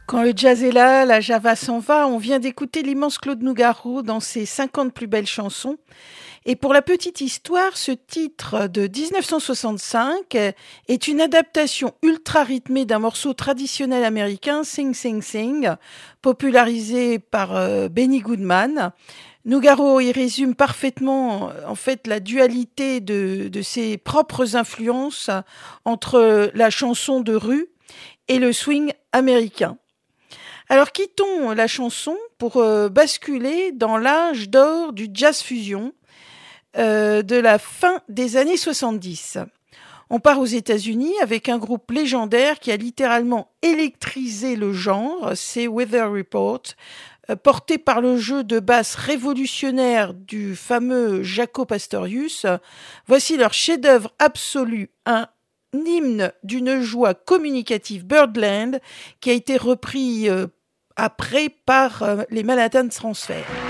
Quand le jazz est là, la Java s'en va. On vient d'écouter l'immense Claude Nougaro dans ses 50 plus belles chansons. Et pour la petite histoire, ce titre de 1965 est une adaptation ultra rythmée d'un morceau traditionnel américain, Sing Sing Sing, popularisé par Benny Goodman. Nougaro y résume parfaitement en fait la dualité de ses propres influences entre la chanson de rue et le swing américain. Alors quittons la chanson pour basculer dans l'âge d'or du jazz fusion de la fin des années 70. On part aux États-Unis avec un groupe légendaire qui a littéralement électrisé le genre, c'est Weather Report, porté par le jeu de basse révolutionnaire du fameux Jaco Pastorius. Voici leur chef-d'œuvre absolu, un hymne d'une joie communicative, Birdland, qui a été repris après par les Manhattan Transfer.